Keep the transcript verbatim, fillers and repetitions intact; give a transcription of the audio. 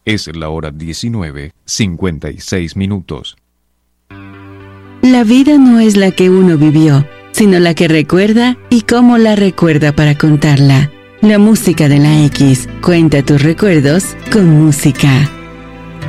Es la hora diecinueve, cincuenta y seis minutos. La vida no es la que uno vivió, sino la que recuerda y cómo la recuerda para contarla. La música de la X. Cuenta tus recuerdos con música.